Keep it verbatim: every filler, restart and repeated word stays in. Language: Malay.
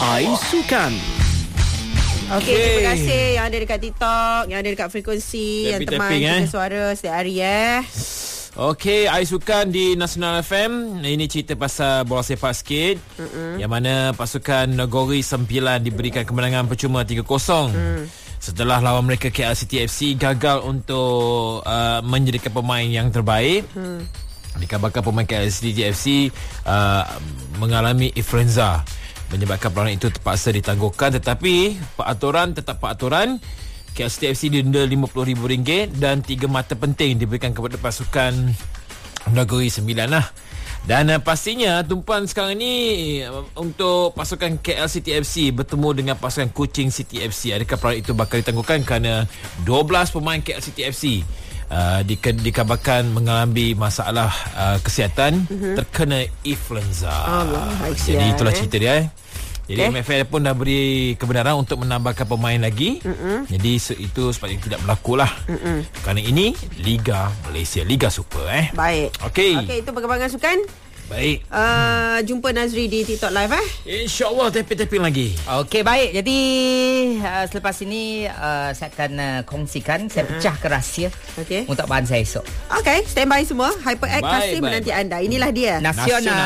Ais Sukan. Okey, okay, terima kasih yang ada dekat TikTok, yang ada dekat frekuensi, yang teman kita eh? suara setiap hari eh. Okey, Ais Sukan di Nasional F M. Ini cerita pasal bola sepak sikit. Mm-mm. Yang mana pasukan Negeri Sembilan diberikan kemenangan percuma tiga kosong. Mm. Setelah lawan mereka K L City F C gagal untuk uh, menjadikan pemain yang terbaik. Mm. Dikabarkan pemain K L City F C uh, mengalami influenza, menyebabkan perlawanan itu terpaksa ditangguhkan, tetapi peraturan tetap peraturan. K L City F C didenda lima puluh ribu ringgit dan tiga mata penting diberikan kepada pasukan Negeri Sembilan lah. Dan uh, pastinya tumpuan sekarang ini uh, untuk pasukan K L City F C bertemu dengan pasukan Kuching City F C. Adakah perlawanan itu bakal ditangguhkan kerana dua belas pemain K L City F C uh, di, dikabarkan mengalami masalah uh, kesihatan, uh-huh. terkena influenza. Allah, jadi itulah cerita dia eh. Jadi okay. M F L pun dah beri kebenaran untuk menambahkan pemain lagi. Mm-mm. Jadi itu sepatutnya tidak berlaku lah. Mm-mm. Kerana ini Liga Malaysia, Liga Super eh. Baik. Okey. Okey, itu perkembangan sukan. Baik. Uh, jumpa Nazri di TikTok live eh. InsyaAllah tapping-tapping lagi. Okey, baik. Jadi uh, selepas ini uh, saya akan uh, kongsikan, saya uh-huh. pecah ke rahsia okay. untuk bahan saya esok. Okey, stand by semua. HyperX pasti menanti anda. Inilah dia. Nasional.